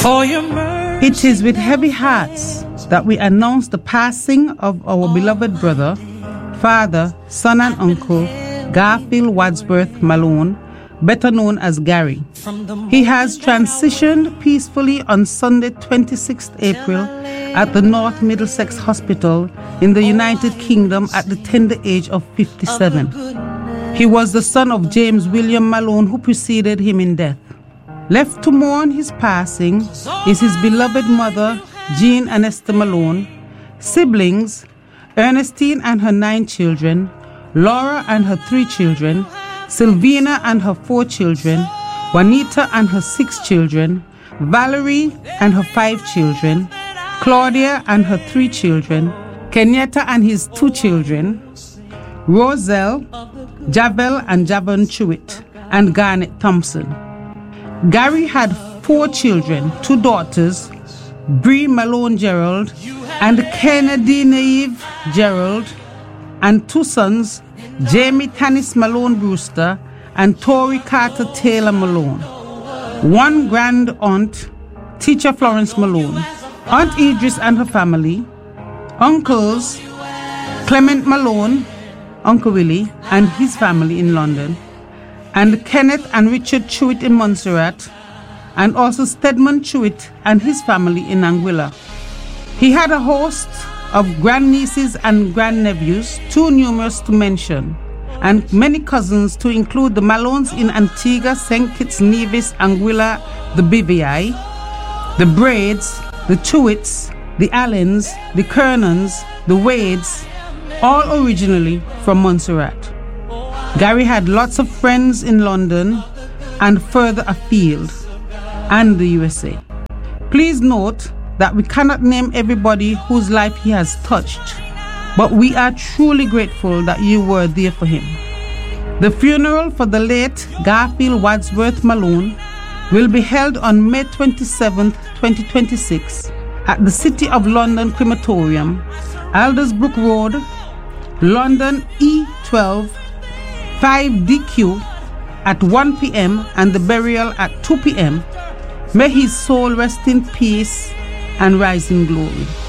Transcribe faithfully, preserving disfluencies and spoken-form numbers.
for your mercy. It is with heavy hearts that we announce the passing of our beloved brother, father, son and uncle, Garfield Wadsworth Malone, better known as Gary. He has transitioned peacefully on Sunday, twenty-sixth April, at the North Middlesex Hospital in the United Kingdom at the tender age of fifty-seven. He was the son of James William Malone, who preceded him in death. Left to mourn his passing is his beloved mother, Jean and Esther Malone, siblings, Ernestine and her nine children, Laura and her three children, Sylvina and her four children, Juanita and her six children, Valerie and her five children, Claudia and her three children, Kenyatta and his two children, Roselle, Javel and Javon Chewitt, and Garnet Thompson. Gary had four children, two daughters, Bree Malone Gerald and Kennedy Naive Gerald, and two sons, Jamie Tanis Malone Brewster and Tori Carter Taylor Malone. One grand aunt, teacher Florence Malone, Aunt Idris and her family, uncles Clement Malone, Uncle Willie and his family in London, and Kenneth and Richard Chewitt in Montserrat, and also Stedman Chewitt and his family in Anguilla. He had a host of grandnieces and grandnephews, too numerous to mention, and many cousins to include the Malones in Antigua, Saint Kitts, Nevis, Anguilla, the Bivii, the Braids, the Chewitts, the Allens, the Kernans, the Wades, all originally from Montserrat. Gary had lots of friends in London and further afield, and the U S A. Please note that we cannot name everybody whose life he has touched, but we are truly grateful that you were there for him. The funeral for the late Garfield Wadsworth Malone will be held on May twenty-seventh, twenty twenty-six at the City of London Crematorium, Aldersbrook Road, London E twelve, five D Q at one p.m. and the burial at two p.m. May his soul rest in peace and rise in glory.